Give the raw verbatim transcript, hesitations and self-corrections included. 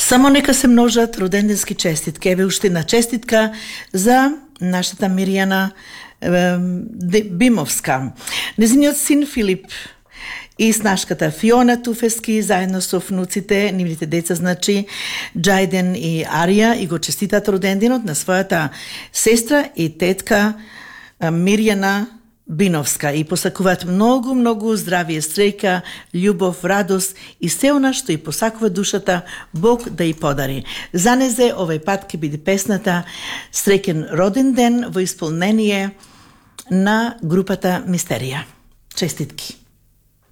Само нека се множат роденденски честитки. Еве уште една честитка за нашата Мирјана е, Бимовска. Незиниот син Филип и снашката Фиона Туфески, заедно со внуците, нивните деца, значи Джајден и Арија, и го честитат роденденот на својата сестра и тетка Мирјана Биновска и посакуваат многу, многу здравие, среќа, љубов, радост и се она што и посакува душата Бог да ја подари. За незе овој пат ќе биде песната Среќен роден ден во исполнение на групата Мистерија. Честитки!